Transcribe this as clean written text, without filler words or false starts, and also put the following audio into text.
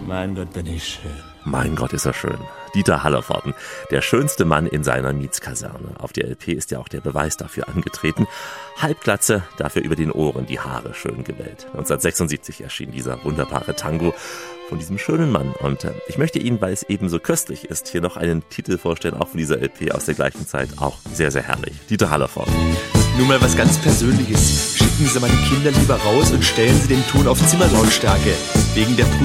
Mein Gott, bin ich schön. Mein Gott, ist er schön. Dieter Hallervorden, der schönste Mann in seiner Mietskaserne. Auf der LP ist ja auch der Beweis dafür angetreten. Halbglatze, dafür über den Ohren, die Haare schön gewellt. 1976 erschien dieser wunderbare Tango von diesem schönen Mann. Und ich möchte Ihnen, weil es eben so köstlich ist, hier noch einen Titel vorstellen, auch von dieser LP aus der gleichen Zeit. Auch sehr, sehr herrlich. Dieter Hallervorden. Nur mal was ganz Persönliches. Schicken Sie meine Kinder lieber raus und stellen Sie den Ton auf Zimmerlautstärke. Wegen der